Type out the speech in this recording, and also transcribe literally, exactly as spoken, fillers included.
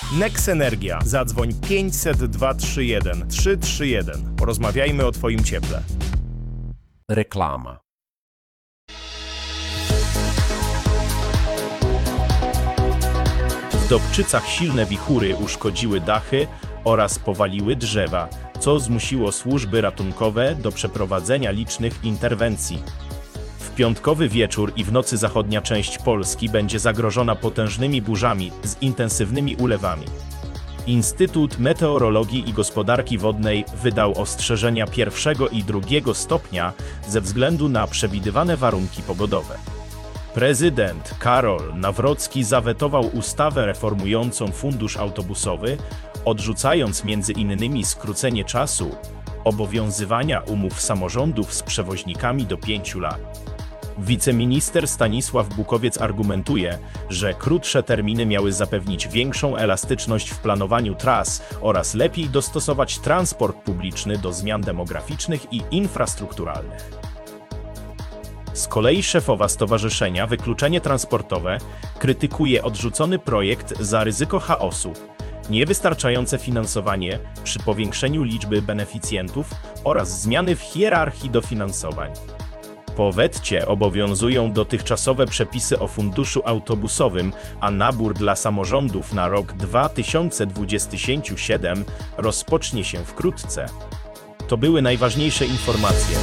Nex Energia. Zadzwoń pięćset dwa trzy jeden trzy trzy jeden. Porozmawiajmy o Twoim cieple. Reklama. W Dobczycach silne wichury uszkodziły dachy oraz powaliły drzewa, co zmusiło służby ratunkowe do przeprowadzenia licznych interwencji. W piątkowy wieczór i w nocy zachodnia część Polski będzie zagrożona potężnymi burzami z intensywnymi ulewami. Instytut Meteorologii i Gospodarki Wodnej wydał ostrzeżenia pierwszego i drugiego stopnia ze względu na przewidywane warunki pogodowe. Prezydent Karol Nawrocki zawetował ustawę reformującą fundusz autobusowy, odrzucając między innymi skrócenie czasu obowiązywania umów samorządów z przewoźnikami do pięciu lat. Wiceminister Stanisław Bukowiec argumentuje, że krótsze terminy miały zapewnić większą elastyczność w planowaniu tras oraz lepiej dostosować transport publiczny do zmian demograficznych i infrastrukturalnych. Z kolei szefowa Stowarzyszenia Wykluczenie Transportowe krytykuje odrzucony projekt za ryzyko chaosu, niewystarczające finansowanie przy powiększeniu liczby beneficjentów oraz zmiany w hierarchii dofinansowań. Po wetcie obowiązują dotychczasowe przepisy o funduszu autobusowym, a nabór dla samorządów na rok dwa tysiące dwudziesty siódmy rozpocznie się wkrótce. To były najważniejsze informacje.